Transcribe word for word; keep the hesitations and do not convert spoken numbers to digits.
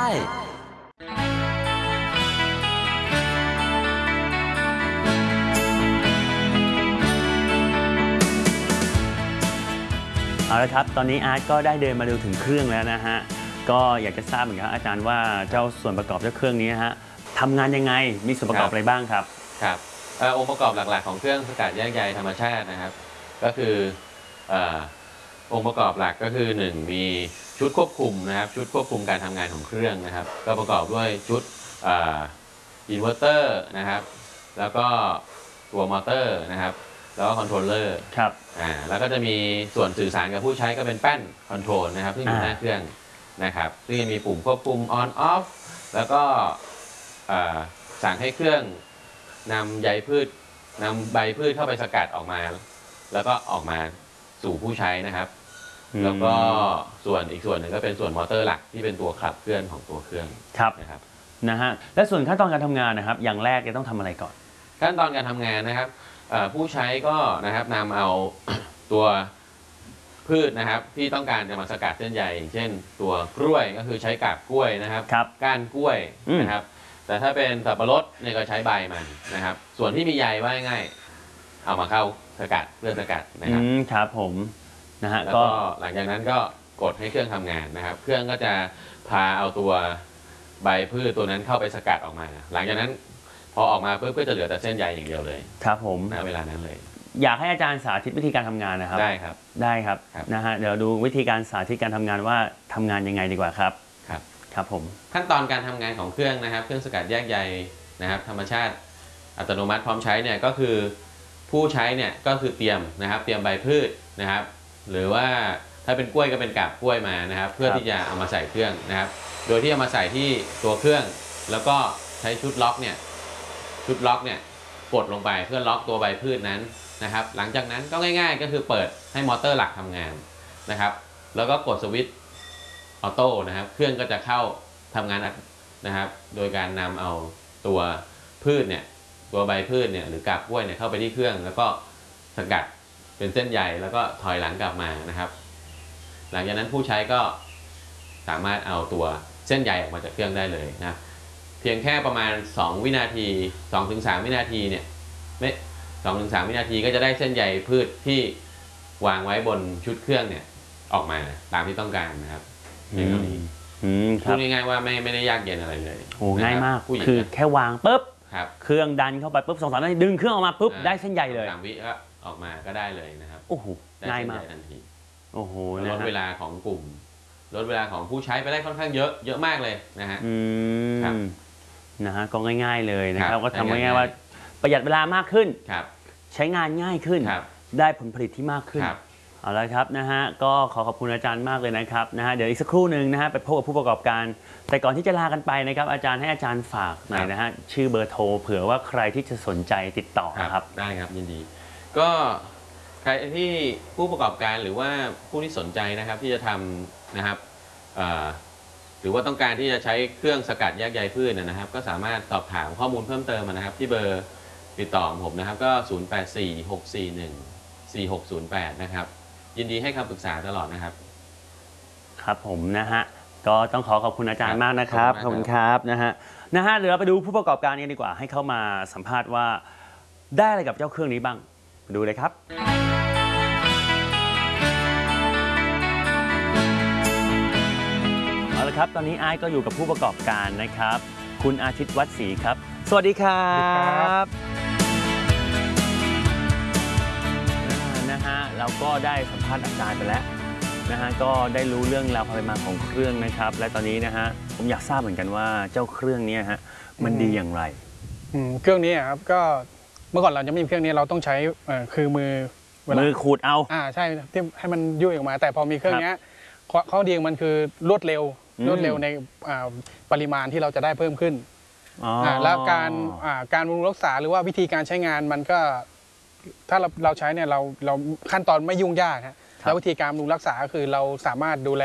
เอาละครับตอนนี้อาร์ตก็ได้เดินมาดูถึงเครื่องแล้วนะฮะก็อยากจะทราบเหมือนกันอาจารย์ว่าเจ้าส่วนประกอบเจ้าเครื่องนี้ฮะทำงานยังไงมีส่วนประกอบอะไรบ้างครับครับองค์ประกอบหลักๆของเครื่องสกัดแยกใยธรรมชาตินะครับก็คือองค์ประกอบหลักก็คือหนึ่งมีชุดควบคุมนะครับชุดควบคุมการทำงานของเครื่องนะครับก็ประกอบด้วยชุดอินเวอร์เตอร์นะครับแล้วก็ตัวมอเตอร์นะครับแล้วก็คอนโทรลเลอร์ครับอ่าแล้วก็จะมีส่วนสื่อสารกับผู้ใช้ก็เป็นแป้นคอนโทรลนะครับที่อยู่หน้าเครื่องนะครับซึ่งจะมีปุ่มควบคุม on off แล้วก็สั่งให้เครื่องนำใยพืชนำใบพืชเข้าไปสกัดออกมาแล้วก็ออกมาสู่ผู้ใช้นะครับแล้วก็ส่วนอีกส่วนหนึ่งก็เป็นส่วนมอเตอร์หลักที่เป็นตัวขับเคลื่อนของตัวเครื่องนะครับนะฮะและส่วนขั้นตอนการทำงานนะครับอย่างแรกจะต้องทำอะไรก่อนขั้นตอนการทำงานนะครับผู้ใช้ก็นะครับนำเอาตัวพืชนะครับที่ต้องการจะมาสกัดเส้นใยอย่างเช่นตัวกล้วยก็คือใช้กาบกล้วยนะครับก้านกล้วยนะครับแต่ถ้าเป็นสับปะรดเนี่ยก็ใช้ใบมันนะครับส่วนที่มีใยว่าง่ายเอามาเข้าสกัดเพื่อสกัดนะครับครับผมนะฮะแล้วก็หลังจากนั้นก็กดให้เครื่องทำงานนะครับเครื่องก็จะพาเอาตัวใบพืชตัวนั้นเข้าไปสกัดออกมาหลังจากนั้นพอออกมาเพื่อจะเหลือแต่เส้นใยอย่างเดียวเลยครับผมณเวลานั้นเลยอยากให้อาจารย์สาธิตวิธีการทำงานนะครับได้ครับได้ครับนะฮะเดี๋ยวดูวิธีการสาธิตการทำงานว่าทำงานยังไงดีกว่าครับครับครับผมขั้นตอนการทำงานของเครื่องนะครับเครื่องสกัดแยกใยนะครับธรรมชาติอัตโนมัติพร้อมใช้เนี่ยก็คือผู้ใช้เนี่ยก็คือเตรียมนะครับเตรียมใบพืชนะครับหรือว่าถ้าเป็นกล้วยก็เป็นกาบกล้วยมานะครับเพื่อที่จะเอามาใส่เครื่องนะครับโดยที่เอามาใส่ที่ตัวเครื่องแล้วก็ใช้ชุดล็อกเนี่ยชุดล็อกเนี่ยกดลงไปเพื่อล็อกตัวใบพืชนั้นนะครับหลังจากนั้นก็ง่ายๆก็คือเปิดให้มอเตอร์หลักทำงานนะครับแล้วก็กดสวิตช์ออโต้นะครับเครื่องก็จะเข้าทำงานนะครับโดยการนำเอาตัวพืชเนี่ยตัวใบพืชเนี่ยหรือกาบกล้วยเนี่ยเข้าไปที่เครื่องแล้วก็สกัดเป็นเส้นใยแล้วก็ถอยหลังกลับมานะครับหลังจากนั้นผู้ใช้ก็สามารถเอาตัวเส้นใยออกมาจากเครื่องได้เลยนะเพียงแค่ประมาณสองวินาที สองถึงสาม วินาทีเนี่ยไม่ สองถึงสาม วินาทีก็จะได้เส้นใยพืชที่วางไว้บนชุดเครื่องเนี่ยออกมาตามที่ต้องการนะครับเพียงเท่านี้พูดง่ายๆว่าไม่ไม่ได้ยากเย็นอะไรเลยโอ้ง่ายมากคือแค่วางปุ๊บเครื่องดันเข้าไปปุ๊บสองสามนาทีดึงเครื่องออกมาปุ๊บได้เส้นใยเลยสามวิก็ออกมาก็ได้เลยนะครับโอ้โหง่ายมากทันทีโอ้โหลดเวลาของกลุ่มลดเวลาของผู้ใช้ไปได้ค่อนข้างเยอะเยอะมากเลยนะฮะครับนะฮะก็ง่ายๆเลยนะครับก็ทำง่ายๆว่าประหยัดเวลามากขึ้นใช้งานง่ายขึ้นได้ผลผลิตที่มากขึ้นเอาละครับนะฮะก็ขอขอบคุณอาจารย์มากเลยนะครับนะฮะเดี๋ยวอีกสักครู่หนึ่งนะฮะไปพบกับผู้ประกอบการแต่ก่อนที่จะลากันไปนะครับอาจารย์ให้อาจารย์ฝากหน่อยนะฮะชื่อเบอร์โทรเผื่อว่าใครที่จะสนใจติดต่อครับได้ครับยินดีก็ใครที่ผู้ประกอบการหรือว่าผู้ที่สนใจนะครับที่จะทำนะครับหรือว่าต้องการที่จะใช้เครื่องสกัดแยกใยพืชนะครับก็สามารถสอบถามข้อมูลเพิ่มเติมนะครับที่เบอร์ติดต่อของผมนะครับก็ศูนย์ แปด สี่ หก สี่ หนึ่ง สี่ หก ศูนย์ แปดนะครับยินดีให้คำปรึกษาตลอดนะครับครับผมนะฮะก็ต้องขอขอบคุณอาจารย์มากนะครับขอบคุณครับนะฮะนะฮะเดี๋ยวเราไปดูผู้ประกอบการกันดีกว่าให้เข้ามาสัมภาษณ์ว่าได้อะไรกับเจ้าเครื่องนี้บ้างดูเลยครับเอาละครับตอนนี้ไอ้ก็อยู่กับผู้ประกอบการนะครับคุณอาทิตย์วัดศรีครับสวัสดีครับนะฮะเราก็ได้สัมภาษณ์อาจารย์ไปแล้วนะฮะก็ได้รู้เรื่องราวความเป็นมาของเครื่องนะครับและตอนนี้นะฮะผมอยากทราบเหมือนกันว่าเจ้าเครื่องนี้ฮะมันดีอย่างไรเครื่องนี้ครับก็เมื่อก่อนเราจะไม่มีเครื่องนี้เราต้องใช้คือมือมือขูดเอาอ่าใช่ที่ให้มันยุ่ยออกมาแต่พอมีเครื่องนี้ข้อดีของมันคือรวดเร็วรวดเร็วในปริมาณที่เราจะได้เพิ่มขึ้นแล้วการการบำรุงรักษาหรือว่าวิธีการใช้งานมันก็ถ้าเราเราใช้เนี่ยเราเราขั้นตอนไม่ยุ่งยากฮะแล้ววิธีการบำรุงรักษาคือเราสามารถดูแล